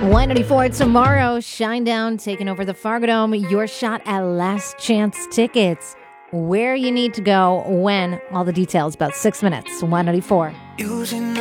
194 tomorrow. Shinedown taking over the Fargo Dome. Your shot at last chance tickets. Where you need to go, when, all the details, about 6 minutes. 194.